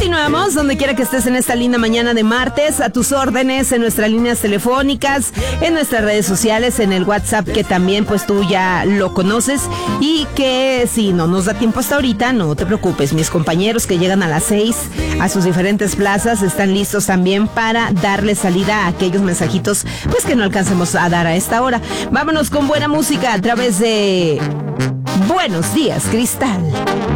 Continuamos, donde quiera que estés en esta linda mañana de martes, a tus órdenes, en nuestras líneas telefónicas, en nuestras redes sociales, en el WhatsApp, que también pues tú ya lo conoces, y que si no nos da tiempo hasta ahorita, no te preocupes, mis compañeros que llegan a las 6 a sus diferentes plazas están listos también para darle salida a aquellos mensajitos pues que no alcancemos a dar a esta hora. Vámonos con buena música a través de Buenos Días, Cristal.